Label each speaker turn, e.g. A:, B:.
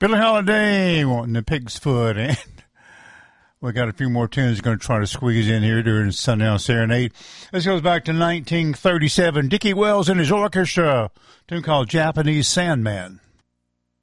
A: Billie Holiday wanting the pig's foot, and we got a few more tunes going to try to squeeze in here during Sundown Serenade. This goes back to 1937. Dickie Wells and his orchestra, a tune called Japanese Sandman.